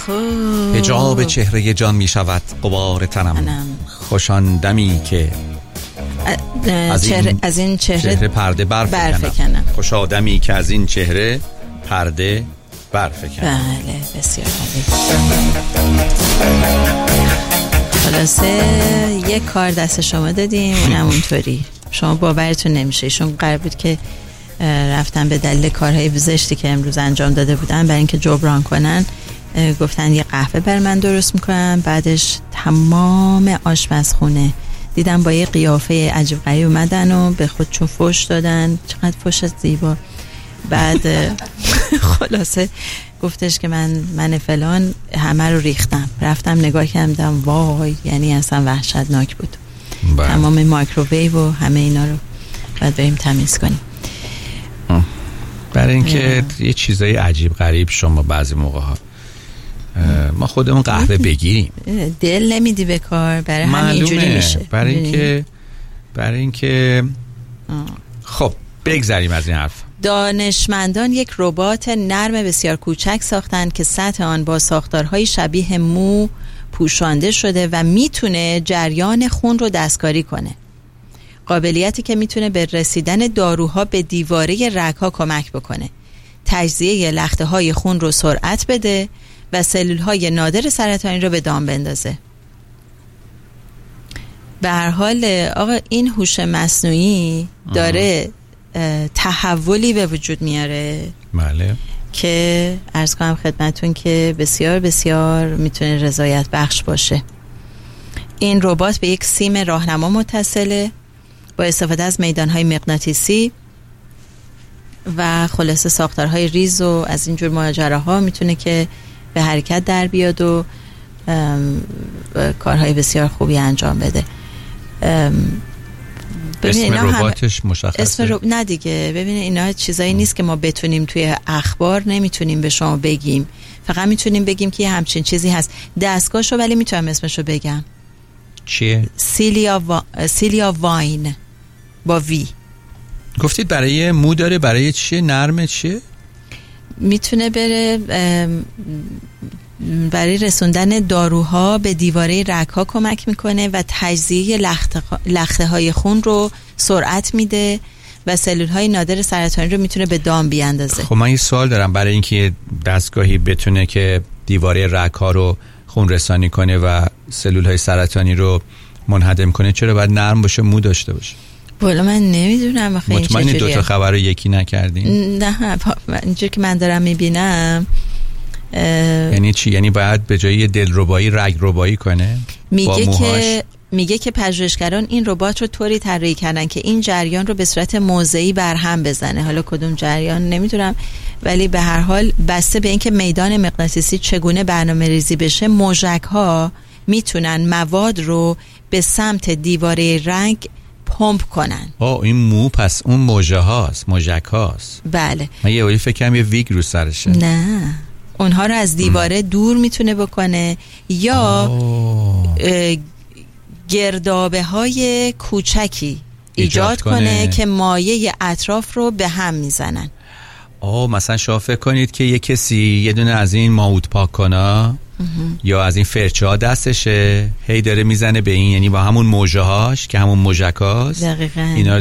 حجاب چهره جان می شود غبار تنم، خوشان دمی که از این چهره پرده برفکنم. خوش آدمی که از این چهره پرده برفکنم. بله بسیار عالی. خلاصه یک کار دست شما دادیم، اونم اونطوری شما باورتون نمیشه. ایشون قرار بود که رفتن به دلیل کارهای زشتی که امروز انجام داده بودن برای اینکه جبران کنن، گفتن یه قهوه بر من درست میکنن. بعدش تمام آشپزخونه دیدم با یه قیافه عجیب غریب اومدن و به خودشون فوش دادن. چقدر فوش زیبا. بعد خلاصه گفتش که من فلان همه رو ریختم. رفتم نگاه کردم، وای یعنی اصلا وحشتناک بود. تمام مایکروویو و همه اینا رو باید بریم تمیز کنیم. برای اینکه یه چیزای عجیب غریب شما بعضی موقع ها ما خودمون قهوه بگیریم دل نمیدی به کار، برای همین اینجوری میشه. برای اینکه خب بگذریم از این حرف. دانشمندان یک ربات نرم بسیار کوچک ساختند که سطح آن با ساختارهای شبیه مو پوشانده شده و میتونه جریان خون رو دستکاری کنه. قابلیتی که میتونه به رسیدن داروها به دیواره رگ‌ها کمک بکنه، تجزیه لخته‌های خون رو سرعت بده و سلول‌های نادر سرطانی رو به دام بندازه. به هر حال آقا این هوش مصنوعی داره تحولی به وجود میاره. بله. که عرض کنم خدمتون که بسیار بسیار میتونه رضایت بخش باشه. این ربات به یک سیم راهنما متصله با استفاده از میدانهای مغناطیسی و خلاصه ساختارهای ریز و از اینجور ماجراها میتونه که به حرکت در بیاد و کارهای بسیار خوبی انجام بده. اسم رباتش مشخصه؟ نه دیگه، ببینید اینا چیزایی نیست که ما بتونیم توی اخبار نمیتونیم به شما بگیم، فقط میتونیم بگیم که یه همچین چیزی هست. دستگاهشو ولی میتونم اسمشو بگم. چیه؟ سیلیا واین با وی. گفتید برای مو داره، برای چیه؟ نرمه چیه؟ میتونه بره برای رسوندن داروها به دیواره رگ‌ها کمک میکنه و تجزیه لخته‌های خون رو سرعت میده و سلول‌های نادر سرطانی رو میتونه به دام بیاندازه. خب من یه سوال دارم. برای اینکه دستگاهی بتونه که دیواره رگ‌ها رو خون رسانی کنه و سلول‌های سرطانی رو منهدم کنه، چرا باید نرم باشه، مو داشته باشه؟ والا من نمیدونم. مطمئن دو تا خبر رو یکی نکردین؟ نه اینجوری که من دارم میبینم. یعنی چی؟ یعنی باید به جای دلربایی رگربایی کنه؟ میگه که پژوهشگران این ربات رو طوری طراحی کردن که این جریان رو به صورت موضعی برهم بزنه. حالا کدوم جریان نمیدونم، ولی به هر حال بسته به اینکه میدان مغناطیسی چگونه برنامه‌ریزی بشه، موژک‌ها میتونن مواد رو به سمت دیواره رگ پمپ کنن. این مو پس اون موژه هاست، موژک هاست. بله. من یه ولی فکرم یه ویگ رو سرشه. نه، اونها رو از دیواره دور میتونه بکنه یا گردابه های کوچکی ایجاد کنه که مایه اطراف رو به هم میزنن. مثلا شما فکر کنید که یه کسی یه دونه از این ماوت پاک کنه یا از این فرچه ها دستشه، هی داره میزنه به این، یعنی با همون موجه هاش که همون موژک هاست، دقیقاً. اینا